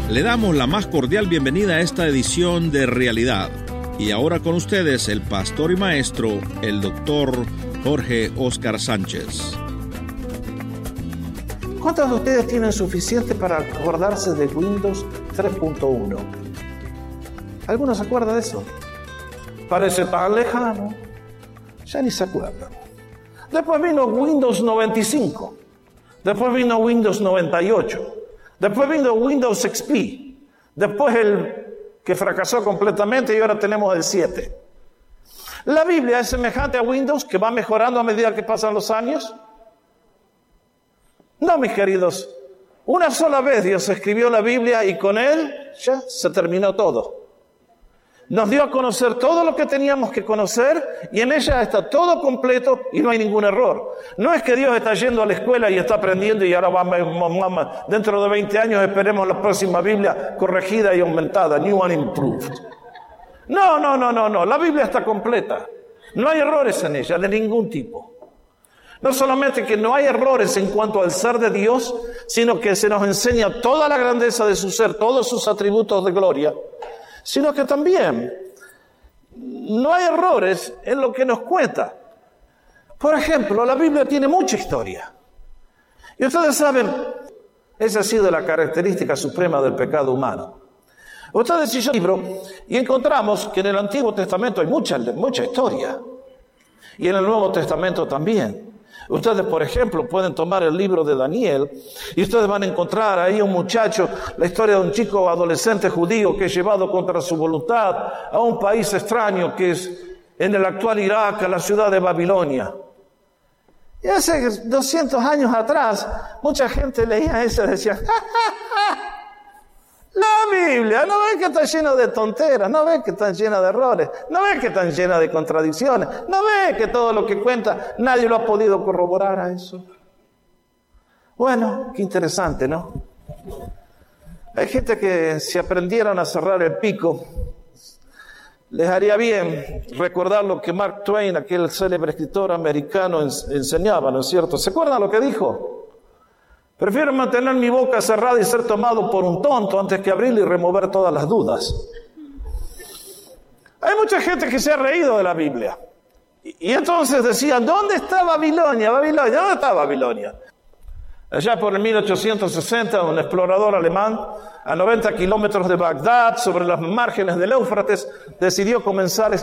Le damos la más cordial bienvenida a esta edición de Realidad. Y ahora con ustedes el pastor y maestro, el doctor Jorge Óscar Sánchez. ¿Cuántos de ustedes tienen suficiente para acordarse de Windows 3.1? ¿Algunos se acuerdan de eso? Parece tan lejano. Ya ni se acuerdan. Después vino Windows 95. Después vino Windows 98. Después vino Windows XP. Después el que fracasó completamente y ahora tenemos el 7. ¿La Biblia es semejante a Windows que va mejorando a medida que pasan los años? No, mis queridos. Una sola vez Dios escribió la Biblia y con él ya se terminó todo. Nos dio a conocer todo lo que teníamos que conocer y en ella está todo completo y no hay ningún error. No es que Dios está yendo a la escuela y está aprendiendo y ahora vamos, dentro de 20 años esperemos la próxima Biblia corregida y aumentada, new and improved. No. La Biblia está completa. No hay errores en ella de ningún tipo. No solamente que no hay errores en cuanto al ser de Dios, sino que se nos enseña toda la grandeza de su ser, todos sus atributos de gloria, sino que también no hay errores en lo que nos cuenta. Por ejemplo, la Biblia tiene mucha historia. Y ustedes saben, esa ha sido la característica suprema del pecado humano. Ustedes y yo libro y encontramos que en el Antiguo Testamento hay mucha historia. Y en el Nuevo Testamento también. Ustedes, por ejemplo, pueden tomar el libro de Daniel y ustedes van a encontrar ahí un muchacho, la historia de un chico adolescente judío que es llevado contra su voluntad a un país extraño que es en el actual Irak, a la ciudad de Babilonia. Y hace 200 años atrás, mucha gente leía eso y decía, la Biblia, ¿no ven que está llena de tonteras? ¿No ven que está llena de errores? ¿No ven que está llena de contradicciones? ¿No ven que todo lo que cuenta nadie lo ha podido corroborar a eso? Bueno, qué interesante, ¿no? Hay gente que si aprendieran a cerrar el pico, les haría bien recordar lo que Mark Twain, aquel célebre escritor americano, enseñaba, ¿no es cierto? ¿Se acuerdan lo que dijo? Prefiero mantener mi boca cerrada y ser tomado por un tonto antes que abrirla y remover todas las dudas. Hay mucha gente que se ha reído de la Biblia. Y entonces decían, ¿dónde está Babilonia? ¿Dónde está Babilonia? Allá por el 1860, un explorador alemán, a 90 kilómetros de Bagdad, sobre las márgenes del Éufrates, decidió comenzar